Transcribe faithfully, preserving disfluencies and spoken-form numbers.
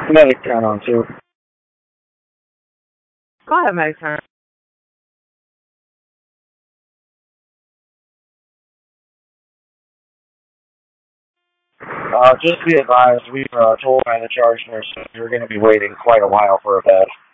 Medic ten on two. Go ahead, Medic ten. Uh, just be advised, we've uh, told by the charge nurse that you're going to be waiting quite a while for a bed.